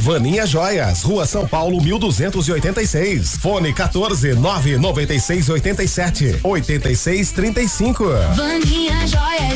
Vaninha Joias, Rua São Paulo 1286. Fone 14 996 87 86 35. Vaninha Joias